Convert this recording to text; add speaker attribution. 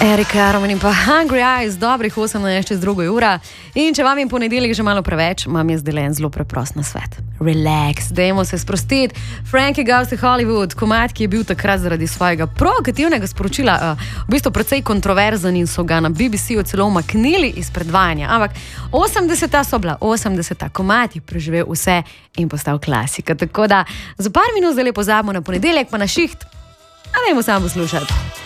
Speaker 1: Erika Roman in pa Hungry Eyes, dobrih 18 čez 2 ura. In če vam je ponedeljek že malo preveč, imam jaz delen zelo preprost nasvet. Relax, dajmo se sprostiti. Frankie Goes to Hollywood, komad, ki je bil takrat zaradi svojega provokativnega sporočila v bistvu precej kontroverzen in so ga na BBC-u celo umaknili iz predvajanja. Ampak 80-ta so bila 80-ta, komad je preživel vse in postal klasika. Tako da za par minut zdaj pozabimo na ponedeljek, pa na šiht, a dajmo samo poslušati.